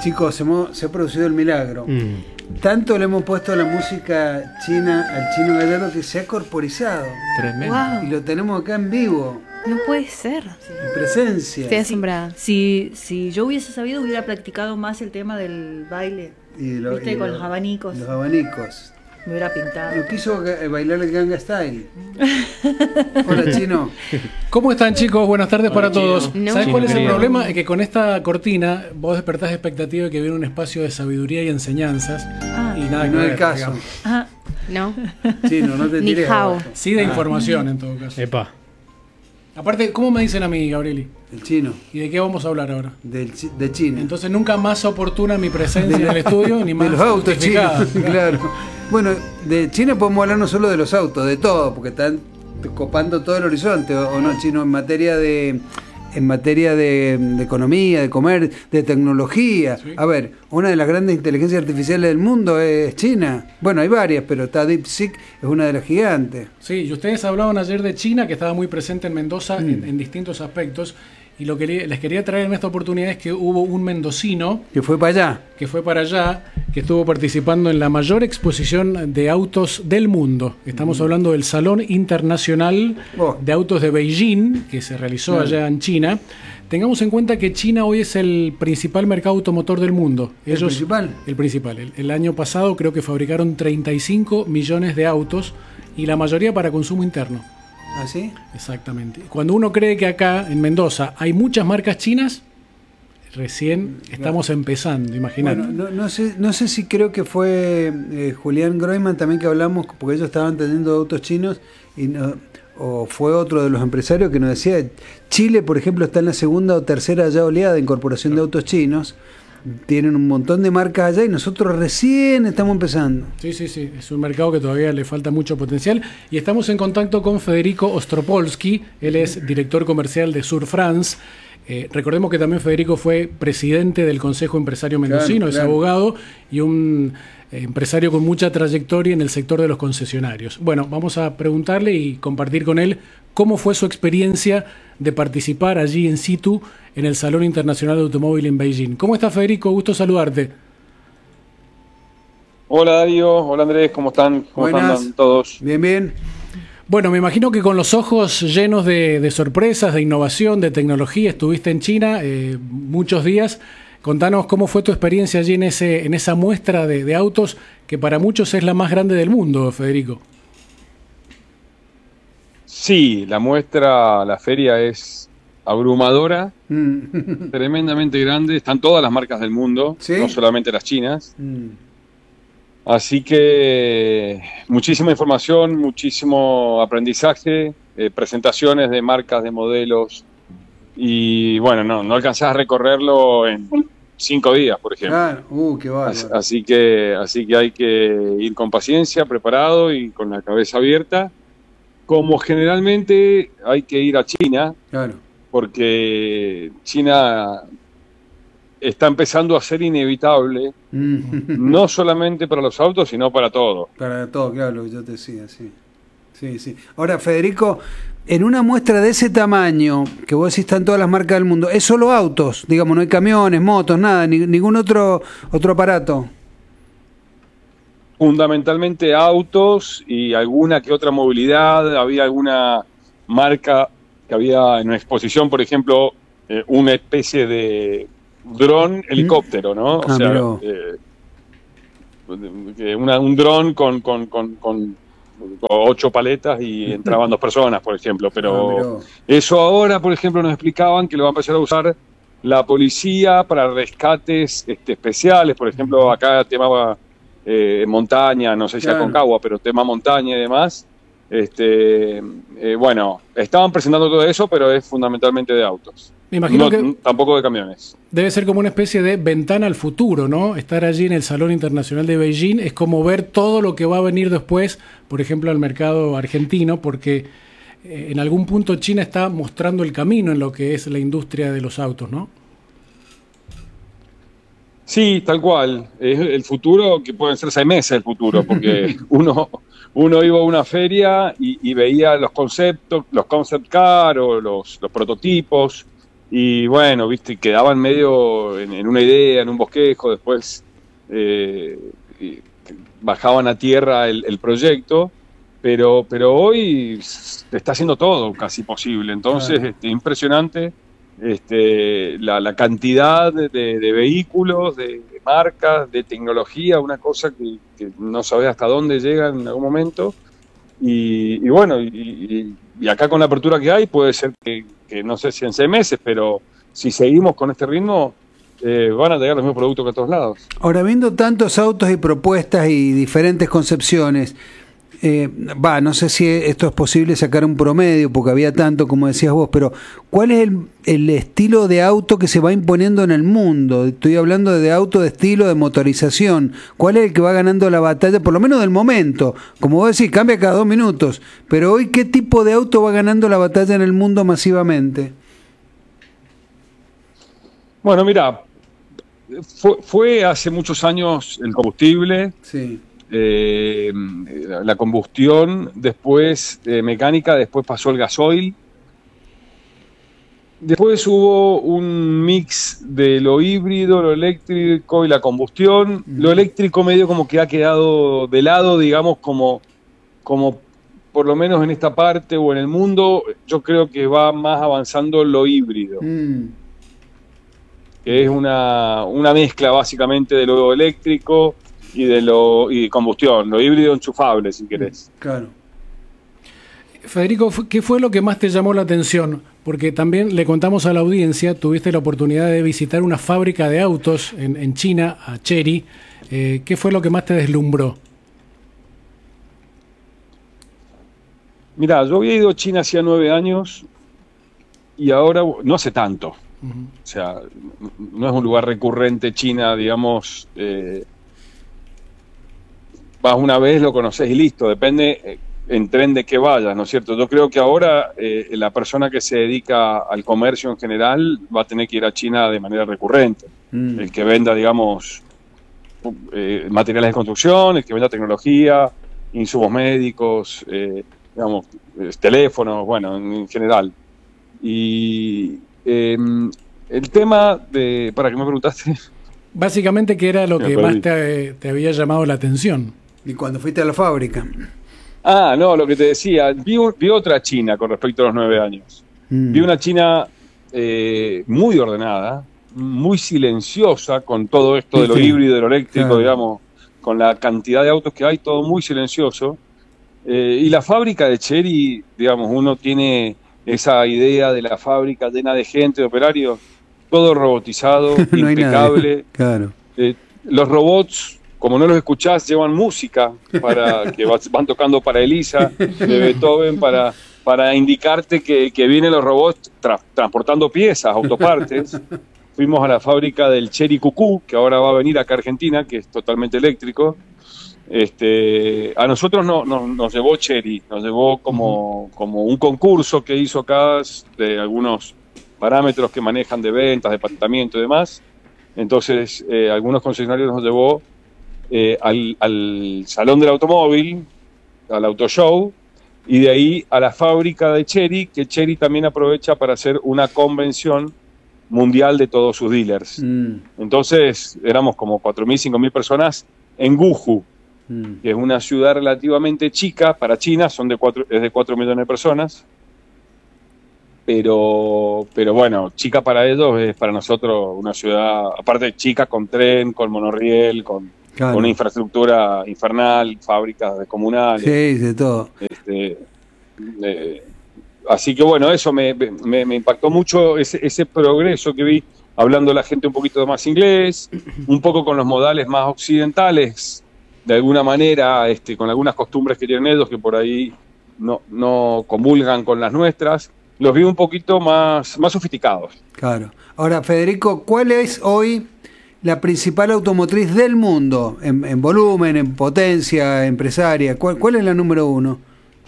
Chicos, se ha producido el milagro. Tanto le hemos puesto la música china al Chino Gallardo que se ha corporizado. Tremendo. Wow. Y lo tenemos acá en vivo, No puede ser. en presencia. Estoy asombrada. Si yo hubiese sabido, hubiera practicado más el tema del baile. ¿Viste? Con los abanicos. Los abanicos. Me hubiera pintado. No quiso bailar el Ganga Style. Hola, Chino. ¿Cómo están, chicos? Buenas tardes para Chino. todos. No. ¿Sabes cuál es el Chino, problema? Es que con esta cortina vos despertás expectativa de que viene un espacio de sabiduría y enseñanzas y nada Y que no es ver, el caso. digamos. Ah, No. Chino, no te Ni tires hao. abajo. Sí, de información en todo caso. Epa. Aparte, ¿cómo me dicen a mí, Gabrieli? El Chino, ¿Y de qué vamos a hablar ahora? de China. Entonces nunca más oportuna mi presencia en el estudio, ni más De los autos justificada. chinos, claro. Bueno, de China podemos hablar no solo de los autos, de todo, porque están copando todo el horizonte, o no, Chino, en materia de economía, de comer, de tecnología. Sí. A ver, una de las grandes inteligencias artificiales del mundo es China. Bueno, hay varias, pero está DeepSeek, es una de las gigantes. Sí, y ustedes hablaban ayer de China, que estaba muy presente en Mendoza en distintos aspectos, y lo que les quería traer en esta oportunidad es que hubo un mendocino Que fue para allá. que fue para allá, que estuvo participando en la mayor exposición de autos del mundo. Estamos hablando del Salón Internacional Oh. de Autos de Beijing, que se realizó Claro. allá en China. Tengamos en cuenta que China hoy es el principal mercado automotor del mundo. ¿El principal? El principal. El año pasado creo que fabricaron 35 millones de autos y la mayoría para consumo interno. ¿Así? Exactamente. Cuando uno cree que acá en Mendoza hay muchas marcas chinas, recién estamos empezando, imagínate. Bueno, no sé si creo que fue Julián Groisman también que hablamos, porque ellos estaban teniendo autos chinos, o fue otro de los empresarios que nos decía, Chile, por ejemplo, está en la segunda o tercera ya oleada de incorporación de autos chinos, tienen un montón de marcas allá y nosotros recién estamos empezando. Sí, es un mercado que todavía le falta mucho potencial y estamos en contacto con Federico Ostropolsky, él es director comercial de Sur France. Recordemos que también Federico fue presidente del Consejo Empresario Mendocino, es abogado y un empresario con mucha trayectoria en el sector de los concesionarios. Bueno, vamos a preguntarle y compartir con él cómo fue su experiencia de participar allí en situ en el Salón Internacional de Automóvil en Beijing. ¿Cómo está, Federico? Gusto saludarte. Hola Darío, hola Andrés, ¿cómo están? ¿Cómo Buenas. andan todos? Bien, bien. Bueno, me imagino que con los ojos llenos de sorpresas, de innovación, de tecnología, estuviste en China muchos días. Contanos cómo fue tu experiencia allí en esa muestra de autos que para muchos es la más grande del mundo, Federico. Sí, la muestra, la feria es abrumadora, tremendamente grande. Están todas las marcas del mundo, ¿Sí? no solamente las chinas. Así que muchísima información, muchísimo aprendizaje, presentaciones de marcas, de modelos. Y bueno, no alcanzás a recorrerlo en 5 días, por ejemplo. Claro, qué bárbaro. Así que hay que ir con paciencia, preparado y con la cabeza abierta. Como generalmente hay que ir a China, Claro. porque China está empezando a ser inevitable, no solamente para los autos, sino para todo. Para todo, claro, lo que yo te decía, sí. Sí. Ahora, Federico, en una muestra de ese tamaño, que vos decís están todas las marcas del mundo, es solo autos, digamos, no hay camiones, motos, nada, ningún otro aparato. Fundamentalmente autos y alguna que otra movilidad. Había alguna marca que había en una exposición, por ejemplo, una especie de dron helicóptero, ¿no? O sea, un dron con 8 paletas y entraban 2 personas, por ejemplo. Pero eso ahora, por ejemplo, nos explicaban que lo va a empezar a usar la policía para rescates especiales. Por ejemplo, acá tema montaña, no sé si Aconcagua, pero tema montaña y demás. Bueno, estaban presentando todo eso, pero es fundamentalmente de autos. Me imagino que tampoco de camiones. Debe ser como una especie de ventana al futuro, ¿no? Estar allí en el Salón Internacional de Beijing es como ver todo lo que va a venir después, por ejemplo, al mercado argentino, porque en algún punto China está mostrando el camino en lo que es la industria de los autos, ¿no? Sí, tal cual. Es el futuro, que pueden ser 6 meses el futuro, porque uno iba a una feria y veía los conceptos, los concept car o los prototipos, y bueno, viste, quedaban medio en una idea, en un bosquejo, después bajaban a tierra el proyecto, pero hoy se está haciendo todo casi posible, entonces claro. Impresionante la cantidad de vehículos, de marcas, de tecnología, una cosa que no sabés hasta dónde llega en algún momento, y bueno, y acá con la apertura que hay puede ser que no sé si en 6 meses, pero si seguimos con este ritmo, van a llegar los mismos productos que a todos lados. Ahora, viendo tantos autos y propuestas y diferentes concepciones, no sé si esto es posible sacar un promedio, porque había tanto, como decías vos, pero ¿cuál es el estilo de auto que se va imponiendo en el mundo? Estoy hablando de auto, de estilo, de motorización. ¿Cuál es el que va ganando la batalla, por lo menos del momento? Como vos decís, cambia cada 2 minutos, pero hoy, ¿qué tipo de auto va ganando la batalla en el mundo masivamente? Bueno, mira, fue hace muchos años el combustible, sí. La combustión, después mecánica, después pasó el gasoil, después hubo un mix de lo híbrido, lo eléctrico y la combustión. Lo eléctrico medio como que ha quedado de lado, digamos, como por lo menos en esta parte o en el mundo, yo creo que va más avanzando lo híbrido. Que es una mezcla básicamente de lo eléctrico y combustión, lo híbrido enchufable, si querés. Claro. Federico, ¿qué fue lo que más te llamó la atención? Porque también le contamos a la audiencia, tuviste la oportunidad de visitar una fábrica de autos en China, a Chery. ¿Qué fue lo que más te deslumbró? Mirá, yo había ido a China hacía 9 años y ahora, no hace tanto. O sea, no es un lugar recurrente China, digamos, vas una vez, lo conoces y listo, depende en tren de que vayas, ¿no es cierto? Yo creo que ahora la persona que se dedica al comercio en general va a tener que ir a China de manera recurrente. El que venda, digamos, materiales de construcción, el que venda tecnología, insumos médicos, digamos, teléfonos, bueno, en general. Y el tema de... ¿Para qué me preguntaste? Básicamente, ¿qué era lo que más te había llamado la atención? Y cuando fuiste a la fábrica. No, lo que te decía, vi otra China con respecto a los 9 años. Vi una China muy ordenada, muy silenciosa con todo esto de lo híbrido, de lo eléctrico, claro. Digamos, con la cantidad de autos que hay, todo muy silencioso. Y la fábrica de Chery, digamos, uno tiene esa idea de la fábrica llena de gente, de operarios, todo robotizado, no impecable. Claro. Los robots, como no los escuchás, llevan música para que van tocando para Elisa, de Beethoven, para indicarte que vienen los robots transportando piezas, autopartes. Fuimos a la fábrica del Chery Cucú, que ahora va a venir acá a Argentina, que es totalmente eléctrico. A nosotros nos llevó Chery, nos llevó como un concurso que hizo acá de algunos parámetros que manejan de ventas, de patentamiento y demás. Entonces, algunos concesionarios nos llevó al Salón del Automóvil, al Auto Show, y de ahí a la fábrica de Chery, que Chery también aprovecha para hacer una convención mundial de todos sus dealers. Entonces, éramos como 4.000, 5.000 personas en Wuhu, que es una ciudad relativamente chica para China, es de 4 millones de personas, pero bueno, chica para ellos, es para nosotros una ciudad, aparte chica, con tren, con monorriel, con una infraestructura infernal, fábricas comunales. Sí, de todo. Así que bueno, eso me impactó mucho, ese progreso que vi, hablando la gente un poquito más inglés, un poco con los modales más occidentales, de alguna manera, con algunas costumbres que tienen ellos que por ahí no comulgan con las nuestras, los vi un poquito más sofisticados. Claro. Ahora, Federico, ¿cuál es hoy la principal automotriz del mundo? En volumen, en potencia, empresaria. ¿Cuál es la número 1?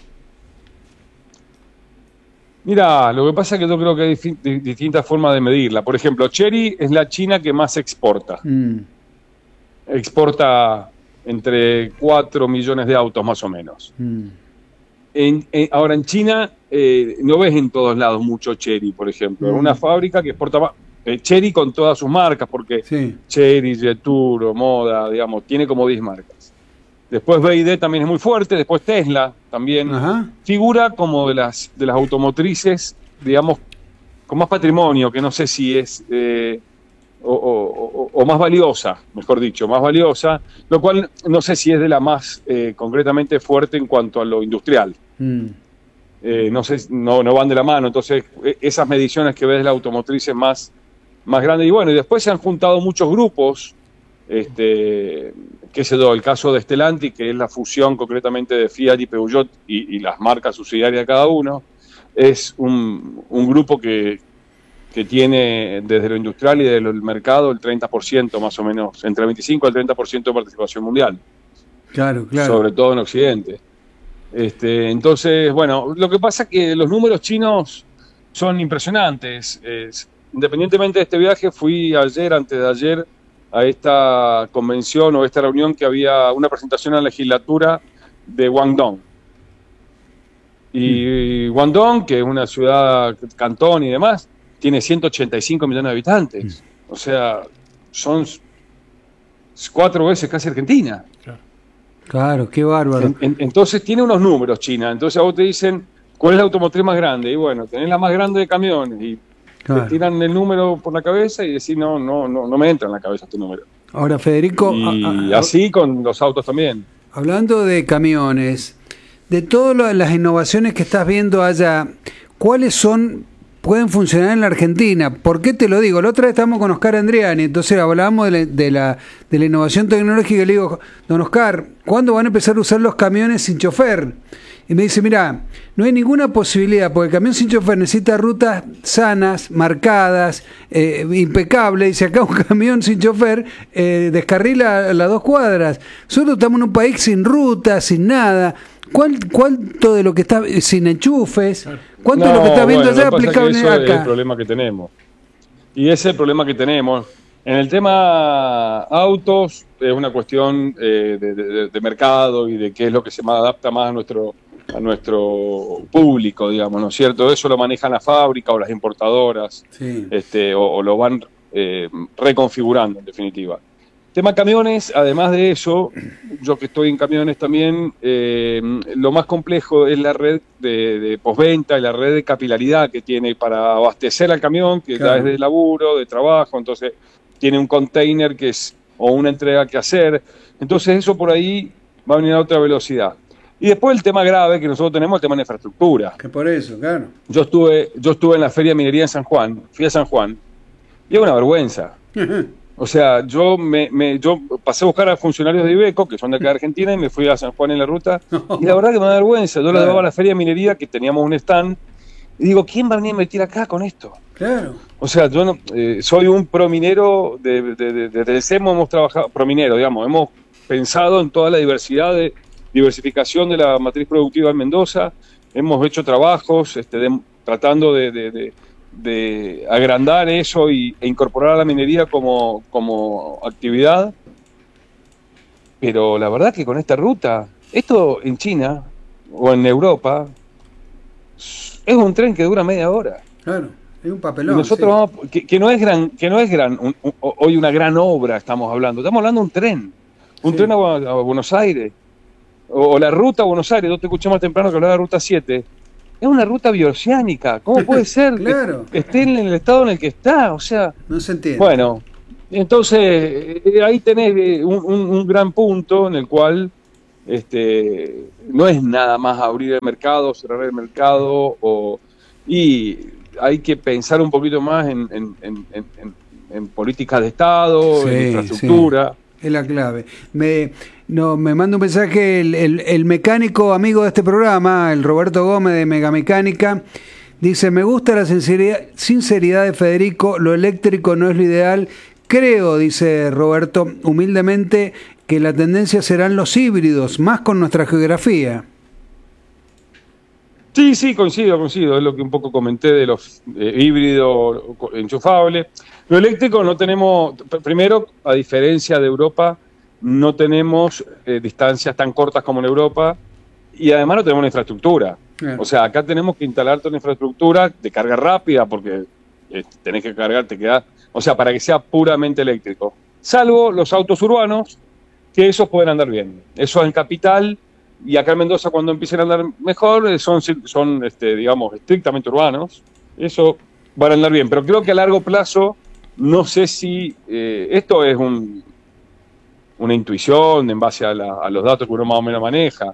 Mira, lo que pasa es que yo creo que hay distintas formas de medirla. Por ejemplo, Chery es la China que más exporta. Exporta entre 4 millones de autos más o menos. Ahora en China no ves en todos lados mucho Chery, por ejemplo. Es una fábrica que exporta Chery con todas sus marcas, porque Chery, Jeturo, Moda, digamos, tiene como 10 marcas. Después BYD también es muy fuerte, después Tesla también figura como de las automotrices, digamos, con más patrimonio, que no sé si es o más valiosa, mejor dicho, más valiosa, lo cual no sé si es de la más concretamente fuerte en cuanto a lo industrial. No sé, no van de la mano, entonces esas mediciones que ves de la automotriz es más grande. Y bueno, y después se han juntado muchos grupos, qué sé yo, el caso de Stellantis, que es la fusión concretamente de Fiat y Peugeot y las marcas subsidiarias de cada uno, es un grupo que tiene desde lo industrial y desde el mercado el 30% más o menos, entre el 25 y el 30% de participación mundial. Claro. Sobre todo en Occidente. Entonces, bueno, lo que pasa es que los números chinos son impresionantes. Independientemente de este viaje, fui antes de ayer, a esta convención o esta reunión que había una presentación en la legislatura de Guangdong. Y Guangdong, que es una ciudad, cantón y demás, tiene 185 millones de habitantes. O sea, son 4 veces casi Argentina. Claro, qué bárbaro. Entonces tiene unos números China. Entonces a vos te dicen, ¿cuál es la automotriz más grande? Y bueno, tenés la más grande de camiones. Y te tiran el número por la cabeza y decís, no me entra en la cabeza este número. Ahora, Federico... Y así con los autos también. Hablando de camiones, de todas las innovaciones que estás viendo allá, ¿cuáles pueden funcionar en la Argentina? ¿Por qué te lo digo? La otra vez estábamos con Oscar Andriani, entonces hablábamos de la innovación tecnológica y le digo, don Oscar, ¿cuándo van a empezar a usar los camiones sin chofer? Y me dice, mira, no hay ninguna posibilidad, porque el camión sin chofer necesita rutas sanas, marcadas, impecables, y si acá un camión sin chofer descarrila las 2 cuadras. Nosotros estamos en un país sin ruta, sin nada. ¿Cuánto de lo que está, sin enchufes, cuánto de lo que está viendo allá aplicable acá? Ese es el problema que tenemos. Y ese es el problema que tenemos. En el tema autos, es una cuestión de mercado y de qué es lo que se adapta más a nuestro público, digamos, ¿no es cierto? Eso lo manejan la fábrica o las importadoras, o lo van reconfigurando, en definitiva. Tema camiones, además de eso, yo que estoy en camiones también, lo más complejo es la red de postventa y la red de capilaridad que tiene para abastecer al camión, que ya es de laburo, de trabajo, entonces tiene un container o una entrega que hacer, entonces eso por ahí va a venir a otra velocidad. Y después el tema grave que nosotros tenemos, el tema de infraestructura. Que por eso, claro. Yo estuve en la Feria de Minería en San Juan, fui a San Juan, y es una vergüenza. O sea, yo pasé a buscar a funcionarios de Iveco, que son de acá de Argentina, y me fui a San Juan en la ruta, y la verdad que me da vergüenza. Yo la llevaba a la Feria de Minería, que teníamos un stand, y digo, ¿quién va a venir a meter acá con esto? Claro. O sea, yo soy un prominero, desde el SEMO hemos trabajado, prominero, digamos, hemos pensado en toda la diversificación de la matriz productiva en Mendoza, hemos hecho trabajos tratando de agrandar eso e incorporar a la minería como actividad, pero la verdad que con esta ruta, esto en China o en Europa es un tren que dura media hora. Claro, es un papelón. Y nosotros vamos, que no es hoy una gran obra estamos hablando de un tren, tren a Buenos Aires, o la ruta a Buenos Aires. Yo te escuché más temprano que hablaba de la ruta 7. Es una ruta bioceánica. ¿Cómo puede ser que esté en el estado en el que está? O sea, no se entiende. Bueno, entonces ahí tenés un gran punto en el cual no es nada más abrir el mercado, cerrar el mercado, y hay que pensar un poquito más en políticas de Estado, en infraestructura. Sí. Es la clave. Me manda un mensaje el mecánico amigo de este programa, el Roberto Gómez de Megamecánica. Dice, me gusta la sinceridad de Federico, lo eléctrico no es lo ideal. Creo, dice Roberto, humildemente, que la tendencia serán los híbridos, más con nuestra geografía. Sí, coincido. Es lo que un poco comenté de los híbridos enchufables. Lo eléctrico no tenemos, primero, a diferencia de Europa, no tenemos distancias tan cortas como en Europa, y además no tenemos una infraestructura. Claro. O sea, acá tenemos que instalar toda una infraestructura de carga rápida porque tenés que cargar, o sea, para que sea puramente eléctrico. Salvo los autos urbanos, que esos pueden andar bien. Eso en Capital y acá en Mendoza cuando empiecen a andar mejor son digamos, estrictamente urbanos. Eso van a andar bien. Pero creo que a largo plazo, no sé si esto es una intuición en base a los datos que uno más o menos maneja.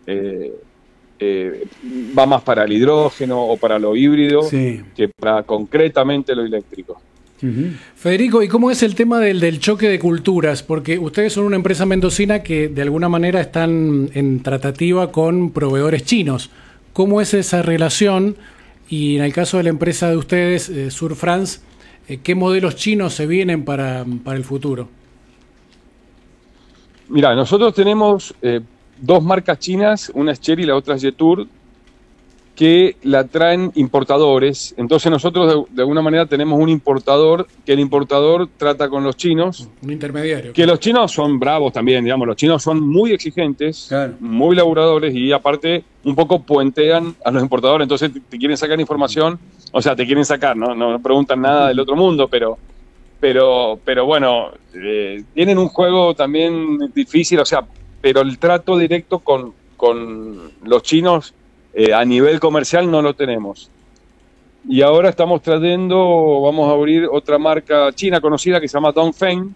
Va más para el hidrógeno o para lo híbrido que para concretamente lo eléctrico. Federico, ¿y cómo es el tema del choque de culturas? Porque ustedes son una empresa mendocina que de alguna manera están en tratativa con proveedores chinos. ¿Cómo es esa relación? Y en el caso de la empresa de ustedes, Surfrance, ¿qué modelos chinos se vienen para el futuro? Mira, nosotros tenemos dos marcas chinas, una es Chery y la otra es Jetour, que la traen importadores. Entonces nosotros de alguna manera tenemos un importador, que el importador trata con los chinos. Un intermediario. Que los chinos son bravos también, digamos, los chinos son muy exigentes, claro, muy laburadores y aparte un poco puentean a los importadores, entonces te quieren sacar información, o sea, te quieren sacar, no preguntan nada del otro mundo, pero bueno, tienen un juego también difícil, o sea, pero el trato directo con los chinos a nivel comercial no lo tenemos. Y ahora estamos trayendo, vamos a abrir otra marca china conocida que se llama Dongfeng,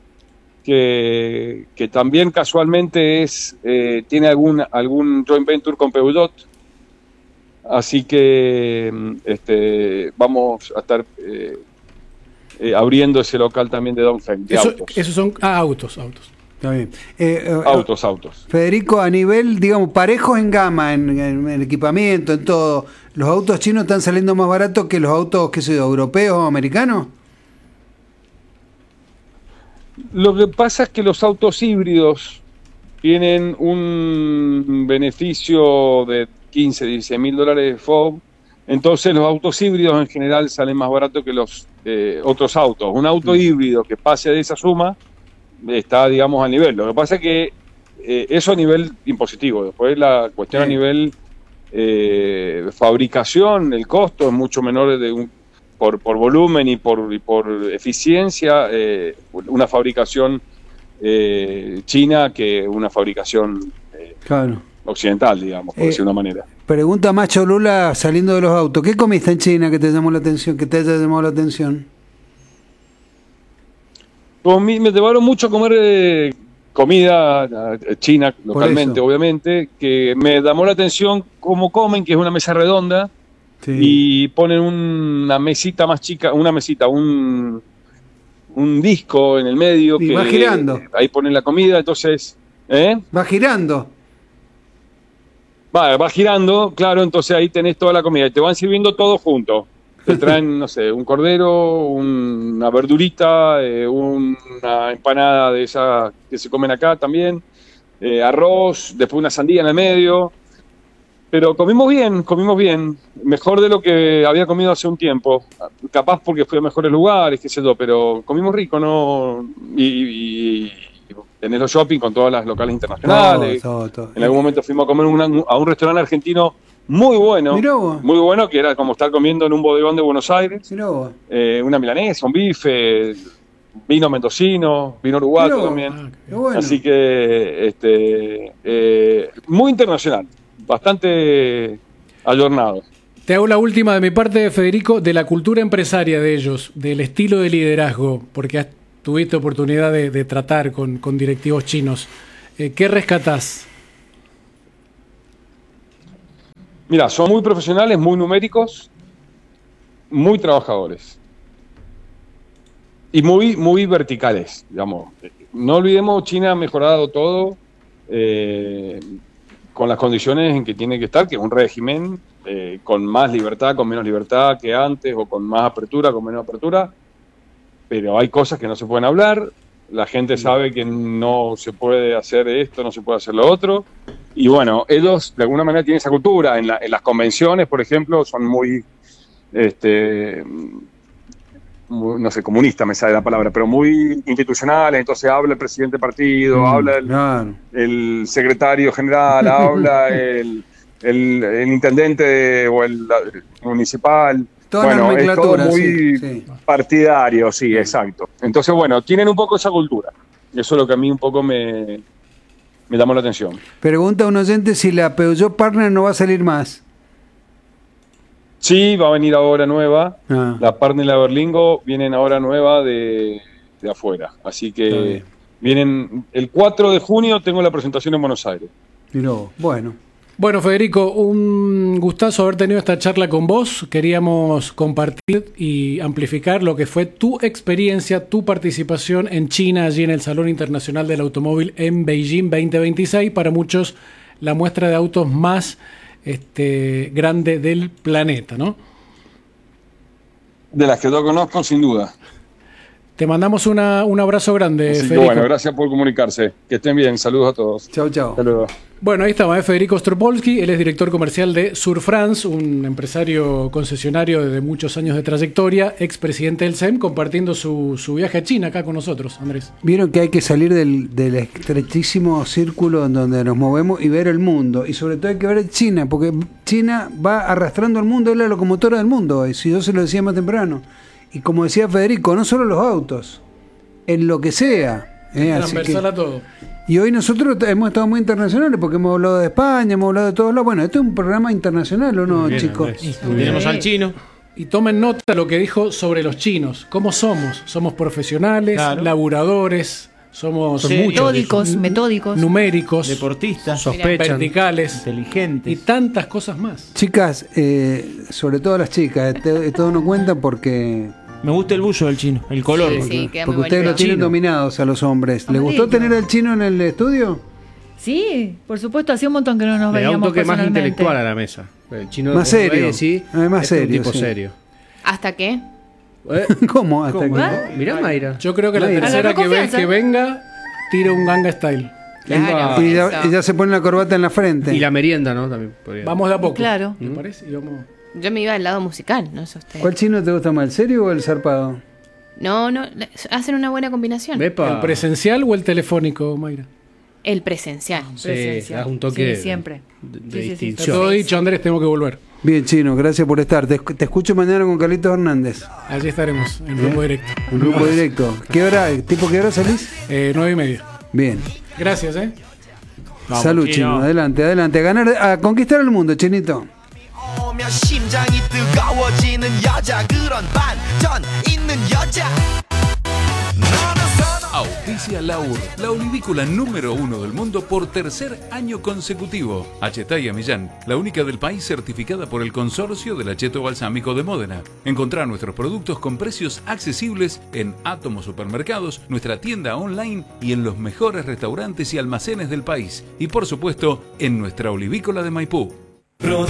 que también casualmente tiene algún joint venture con Peugeot. Así que vamos a estar abriendo ese local también de Dongfeng, de autos. Esos son autos. Está bien. Autos. Federico, a nivel, digamos, parejos en gama, en equipamiento, en todo, ¿los autos chinos están saliendo más baratos que los autos, qué sé yo, europeos o americanos? Lo que pasa es que los autos híbridos tienen un beneficio de 15, 16 mil dólares de FOB. Entonces los autos híbridos en general salen más baratos que los otros autos. Un auto híbrido que pase de esa suma está, digamos, a nivel. Lo que pasa es que eso a nivel impositivo. Después la cuestión a nivel fabricación, el costo es mucho menor por volumen y por eficiencia, una fabricación china que una fabricación occidental, digamos, por decir una manera. Pregunta Macho Lula saliendo de los autos. ¿Qué comiste en China que te llamó la atención, que te haya llamado la atención? Me llevaron mucho a comer comida china localmente, obviamente, que me llamó la atención cómo comen, que es una mesa redonda, y ponen una mesita más chica, un disco en el medio, y que va girando. Ahí ponen la comida, entonces... Va girando. Va girando, claro, entonces ahí tenés toda la comida, y te van sirviendo todo junto. Te traen, no sé, un cordero, una verdurita, una empanada de esas que se comen acá también, arroz, después una sandía en el medio. Pero comimos bien, mejor de lo que había comido hace un tiempo. Capaz porque fui a mejores lugares, qué sé yo, pero comimos rico, ¿no? Y tenés los shopping con todas las locales internacionales. Todo. En algún momento fuimos a comer a un restaurante argentino muy bueno, que era como estar comiendo en un bodegón de Buenos Aires. Una milanesa, un bife, vino mendocino, vino uruguayo también. Bueno. Así que muy internacional, bastante ayornado. Te hago la última de mi parte, Federico, de la cultura empresaria de ellos, del estilo de liderazgo, porque tuviste oportunidad de tratar con directivos chinos. ¿Qué rescatás? Mira, son muy profesionales, muy numéricos, muy trabajadores y muy verticales, digamos. No olvidemos, China ha mejorado todo con las condiciones en que tiene que estar, que es un régimen con más libertad, con menos libertad que antes, o con más apertura, con menos apertura, pero hay cosas que no se pueden hablar. La gente sabe que no se puede hacer esto, no se puede hacer lo otro. Y bueno, ellos de alguna manera tienen esa cultura. En las convenciones, por ejemplo, son muy no sé, comunista me sale la palabra, pero muy institucionales. Entonces habla el presidente del partido, habla el secretario general, habla el intendente o el municipal. Bueno, es todo muy partidario, sí, exacto. Entonces, bueno, tienen un poco esa cultura. Eso es lo que a mí un poco me llamó la atención. Pregunta a un oyente si la Peugeot Partner no va a salir más. Sí, va a venir ahora nueva. La Partner y la Berlingo vienen ahora nueva de afuera. Así que vienen el 4 de junio, tengo la presentación en Buenos Aires. Bueno, Federico, un gustazo haber tenido esta charla con vos. Queríamos compartir y amplificar lo que fue tu experiencia, tu participación en China, allí en el Salón Internacional del Automóvil en Beijing 2026. Para muchos, la muestra de autos más grande del planeta, ¿no? De las que yo conozco, sin duda. Te mandamos un abrazo grande, Federico. Bueno, gracias por comunicarse. Que estén bien. Saludos a todos. Chao. Saludos. Bueno, ahí estaba Federico Ostropolsky. Él es director comercial de Sur France, un empresario concesionario de muchos años de trayectoria, expresidente del SEM, compartiendo su viaje a China acá con nosotros, Andrés. Vieron que hay que salir del estrechísimo círculo en donde nos movemos y ver el mundo. Y sobre todo hay que ver China, porque China va arrastrando al mundo, es la locomotora del mundo hoy, si yo se lo decía más temprano. Y como decía Federico, no solo los autos, en lo que sea. Transversal a todo. Y hoy nosotros hemos estado muy internacionales porque hemos hablado de España, hemos hablado de todos lados. Bueno, esto es un programa internacional, ¿o no, chicos? Tenemos al chino. Y tomen nota de lo que dijo sobre los chinos. ¿Cómo somos? Somos profesionales, laburadores, somos metódicos, numéricos, deportistas, sospechan, verticales, inteligentes y tantas cosas más. Chicas, sobre todo las chicas, todo no cuenta porque... Me gusta el buzo del chino, el color. Porque ustedes lo tienen dominados a los hombres. ¿Les gustó tener al chino en el estudio? Sí, por supuesto, hacía un montón que no nos veíamos. Le da un toque más intelectual a la mesa. El chino más serio. Más serio, un tipo serio. ¿Hasta qué? ¿Cómo? ¿Hasta qué? Mirá, Mayra. Yo creo que la tercera que venga, tira un Ganga Style. Claro, y ya se pone la corbata en la frente. Y la merienda, ¿no? También podría. Vamos de a poco. Claro. ¿Me parece? Y vamos... Yo me iba al lado musical, no sé usted. ¿Cuál chino te gusta más, el serio o el zarpado? No, hacen una buena combinación. ¿El presencial o el telefónico, Mayra? El presencial. Da un toque siempre. de distinción. Todo dicho, Andrés, tengo que volver. Bien, chino, gracias por estar. Te escucho mañana con Carlitos Hernández. Allí estaremos, en grupo directo. En grupo directo. ¿Qué hora salís? 9:30. Bien. Gracias, Vamos, salud, chino. Adelante. A conquistar el mundo, chinito. 심장이 뜨거워지는 여자 그런 반전 있는 여자. Auspicia Laur, la olivícola número 1 del mundo por tercer año consecutivo. Achetaya Millán, la única del país certificada por el Consorcio del Acheto Balsámico de Módena. Encontrá nuestros productos con precios accesibles en Átomo Supermercados, nuestra tienda online y en los mejores restaurantes y almacenes del país. Y por supuesto, en nuestra olivícola de Maipú.